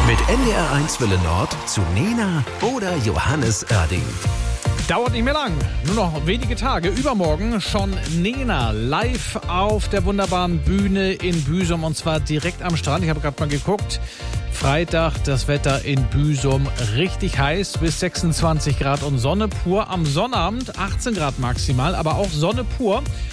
Mit NDR1 Welle Nord zu Nena oder Johannes Oerding. Dauert nicht mehr lang, nur noch wenige Tage. Übermorgen schon Nena live auf der wunderbaren Bühne in Büsum und zwar direkt am Strand. Ich habe gerade mal geguckt. Freitag das Wetter in Büsum richtig heiß bis 26 Grad und Sonne pur. Am Sonnabend 18 Grad maximal, aber auch Sonne pur.